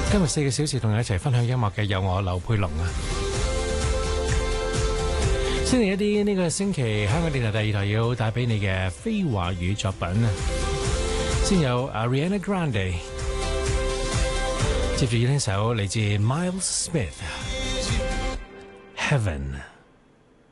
今日4個小時同你一齊分享音樂嘅有我劉佩龍啊。先嚟一啲呢個星期香港電台第2台要帶俾你嘅非華語作品啊。先有 Ariana Grande， 接住呢首嚟自 Miles Smith， Heaven。